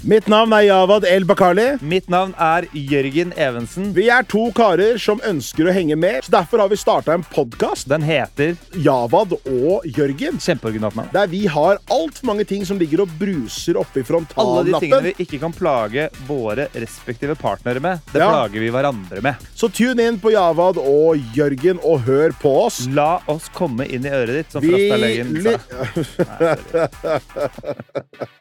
Mitt navn Javad El-Bakali. Mitt navn Jørgen Evensen. Vi 2 karer som ønsker å henge med, så derfor har vi startet en podcast. Den heter Javad og Jørgen. Kjempeoriginalt navn. Der vi har alt for mange ting som ligger og bruser oppe i frontallappen. Alle de tingene vi ikke kan plage våre respektive partnere med, det plager vi hverandre med. Så tune inn på Javad og Jørgen og hør på oss. La oss komme inn i øret ditt, som Frasta Løyen sa.